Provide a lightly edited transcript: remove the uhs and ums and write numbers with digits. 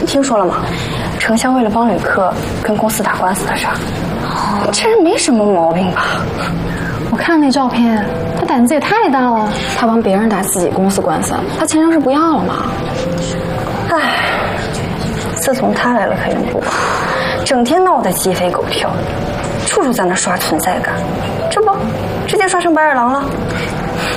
听说了吗？丞相为了帮旅客跟公司打官司的事儿。这人没什么毛病吧？ 我看那照片，他胆子也太大了。他帮别人打自己公司官司，他前程是不要了吗？ 唉，自从他来了开云部，整天闹得鸡飞狗跳，处处在那刷存在感，这不直接刷成白眼狼了。